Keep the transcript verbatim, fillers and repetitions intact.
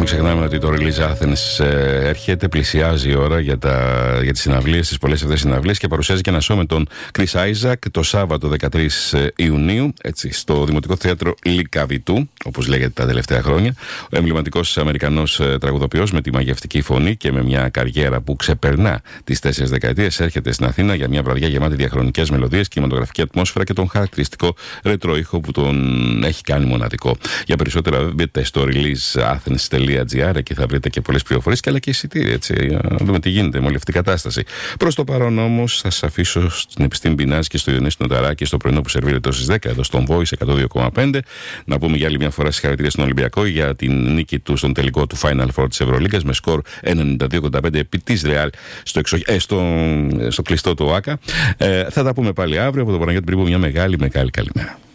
ξεχνάμε ότι το Release Athens ε, έρχεται, πλησιάζει η ώρα για, τα, για τις συναυλίες, τις πολλές αυτές συναυλίες, και παρουσιάζει και ένα show με τον Chris Isaac το Σάββατο δεκατρείς Ιουνίου, έτσι, στο Δημοτικό Θέατρο Λυκαβητού, όπως λέγεται τα τελευταία χρόνια. Ο εμβληματικός Αμερικανός ε, τραγουδοποιός με τη μαγευτική φωνή και με μια καριέρα που ξεπερνά τις τέσσερις δεκαετίες έρχεται στην Αθήνα για μια βραδιά γεμάτη διαχρονικές μελωδίες, κινηματογραφική ατμόσφαιρα και τον χαρακτηριστικό ρετρό ήχο που τον έχει κάνει μοναδικό. Για περισσότερα μπείτε στο release athens τελεία gr, εκεί θα βρείτε και πολλές πληροφορίες και αλλά και εισιτήρια, έτσι, για να δούμε τι γίνεται με όλη αυτή την κατάσταση. Προς το παρόν όμως θα σας αφήσω στην Επιστήμη Μπινάζ και στο Ιωνίση Νοταράκη στο πρωινό που σερβίρεται στις δέκα εδώ στον Voice εκατό δύο κόμμα πέντε. Να πούμε για άλλη μια φορά συγχαρητήρια στον Ολυμπιακό για την νίκη του στον τελικό του Final Four της Ευρωλίγκας με σκορ ενενήντα δύο ογδόντα πέντε επί της Ρεάλ στο, εξο... ε, στο... στο κλειστό του ΟΑΚΑ. Ε, θα τα πούμε πάλι αύριο από το Παναγιώτη Πρίμπο. Μια μεγάλη μεγάλη καλημέρα.